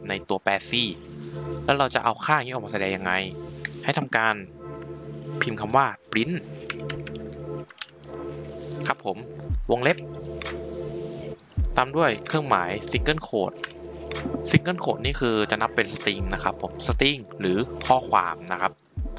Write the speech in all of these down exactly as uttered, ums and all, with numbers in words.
ในตัวแปร C แล้วเราจะเอาค่านี้ออกมาแสดงยังไงให้ทำการพิมพ์คำว่า print ครับผมวงเล็บตามด้วยเครื่องหมาย single quote single quote นี่คือจะนับเป็น string นะครับผม string หรือข้อความนะครับ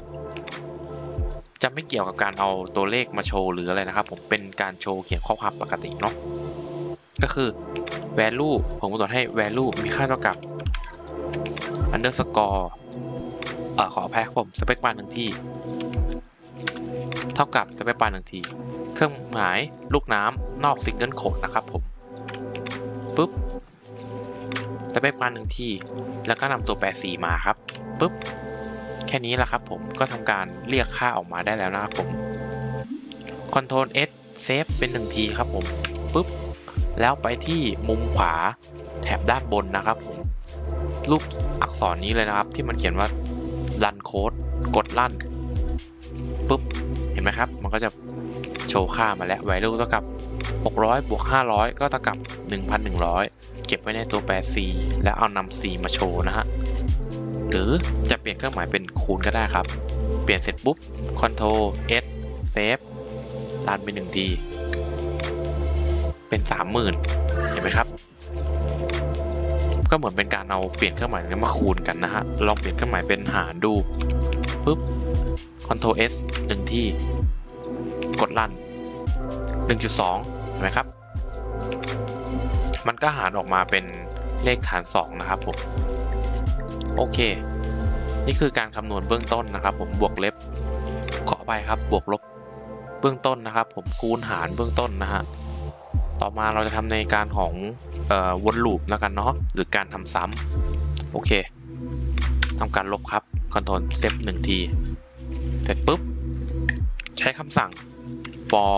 จะไม่เกี่ยวกับการเอาตัวเลขมาโชว์หรืออะไรนะครับผมเป็นการโชว์เขียนข้อความปกติเนาะก็คือ value ผมกำหนดให้ value มีค่าเท่ากับ underscore เอ่อขออภัยครับผม space bar หนึ่งที่เท่ากับ space bar หนึ่งทีเครื่องหมายลูกน้ำนอก single quote นะครับผมปุ๊บ space bar หนึ่งที่แล้วก็นำตัวแปร C มาครับปุ๊บแค่นี้แหละครับผมก็ทำการเรียกค่าออกมาได้แล้วนะครับผม Ctrl S Save เป็นหนึ่งทีครับผมปุ๊บแล้วไปที่มุมขวาแถบด้านบนนะครับผมรูปอักษรนี้เลยนะครับที่มันเขียนว่า Run Code กดลั่นปุ๊บเห็นไหมครับมันก็จะโชว์ค่ามาแล้ว value เท่ากับหกร้อยบวกห้าร้อยก็เท่ากับ หนึ่งพันหนึ่งร้อย เก็บไว้ในตัวแปร C แล้วเอานำ C มาโชว์นะฮะหรือจะเปลี่ยนเครื่องหมายเป็นคูณก็ได้ครับเปลี่ยนเสร็จปุ๊บ Ctrl S Save รันไปหนึ่งทีเป็น สามหมื่น เห็นไหมครับก็เหมือนเป็นการเอาเปลี่ยนเครื่องหมายนี้มาคูณกันนะฮะลองเปลี่ยนเครื่องหมายเป็นหารดูปุ๊บ Ctrl S หนึ่งทีกดรัน หนึ่งจุดสอง เห็นไหมครับมันก็หารออกมาเป็นเลขฐานสองนะครับผมโอเคนี่คือการคำนวณเบื้องต้นนะครับผมบวกเล็บขอไปครับบวกลบเบื้องต้นนะครับผมคูณหารเบื้องต้นนะฮะต่อมาเราจะทำในการของเอ่อวนลูปแล้วกันเนาะหรือการทำซ้ำโอเคทำการลบครับ Ctrl Shift หนึ่งทีเสร็จปุ๊บใช้คำสั่ง for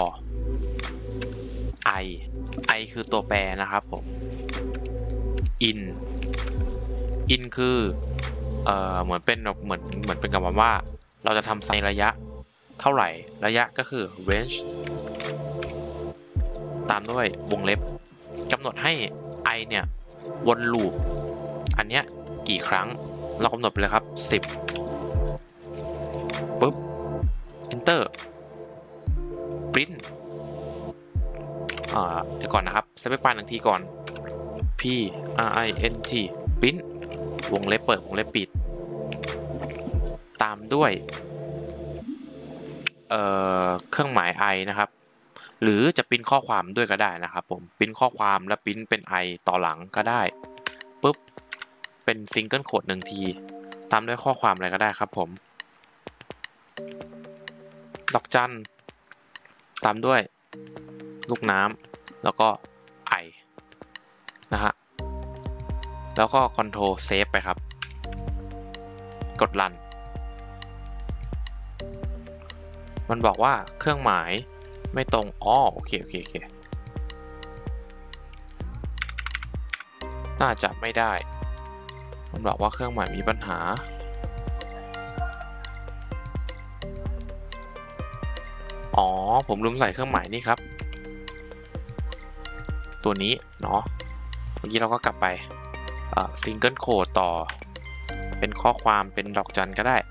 i i คือตัวแปรนะครับผม in in คือเอ่อเหมือนเป็นเหมือนเหมือนเป็นคำว่าเราจะทำในระยะเท่าไหร่ระยะก็คือ range ตามด้วยวงเล็บกำหนดให้ i เนี่ยวนลูปอันเนี้ยกี่ครั้งเรากำหนดไปเลยครับสิบปุ๊บ enter print อ่าเดี๋ยวก่อนนะครับเซฟไปปานหนึ่งทีก่อน p r i n t print วงเล็บเปิดวงเล็บปิดตามด้วยเอ่อเครื่องหมาย i นะครับหรือจะพิมพ์ข้อความด้วยก็ได้นะครับผมพิมพ์ข้อความแล้วพิมพ์เป็น i ต่อหลังก็ได้ปุ๊บเป็นซิงเกิลโค้ดหนึ่งทีตามด้วยข้อความอะไรก็ได้ครับผมดอกจันตามด้วยลูกน้ำแล้วก็ i นะฮะแล้วก็ Ctrl Save ไปครับกดรันมันบอกว่าเครื่องหมายไม่ตรงอ๋อโอเคโอเคโอเคน่าจะไม่ได้มันบอกว่าเครื่องหมายมีปัญหาอ๋อผมลืมใส่เครื่องหมายนี่ครับตัวนี้เนาะเมื่อกี้เราก็กลับไปซิงเกิลโค้ดต่อเป็นข้อความเป็นดอกจันก็ได้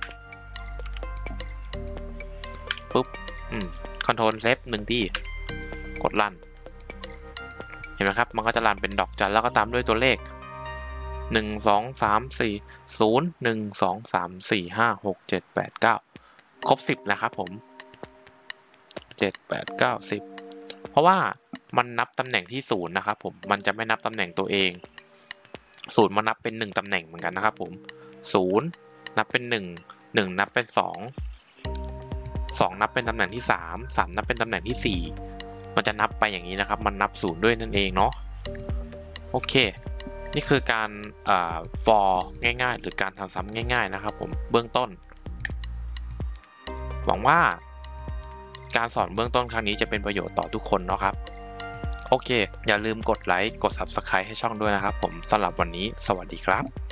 ปุ๊บอืมคอนโทรลเซฟหนึ่งที่กดรันเห็นไหมครับมันก็จะรันเป็นดอกจันแล้วก็ตามด้วยตัวเลขหนึ่งสองสามสี่ศูนย์หนึ่งสองสามสี่ห้าหกเจ็ดแปดเก้าครบสิบนะครับผมเจ็ดแปดเก้าสิบเพราะว่ามันนับตำแหน่งที่ศูนย์นะครับผมมันจะไม่นับตำแหน่งตัวเองศูนย์มานับเป็นหนึ่งตำแหน่งเหมือนกันนะครับผมศูนย์นับเป็นหนึ่ง หนึ่งนับเป็นสอง สองนับเป็นตำแหน่งที่สาม สามนับเป็นตำแหน่งที่สี่มันจะนับไปอย่างนี้นะครับมันนับศูนย์ด้วยนั่นเองเนาะโอเคนี่คือการเอ่อ for ง่ายๆหรือการทำซ้ำง่ายๆนะครับผมเบื้องต้นหวังว่าการสอนเบื้องต้นครั้งนี้จะเป็นประโยชน์ต่อทุกคนเนาะครับโอเคอย่าลืมกดไลค์กด ซับสไครบ์ ให้ช่องด้วยนะครับผมสำหรับวันนี้สวัสดีครับ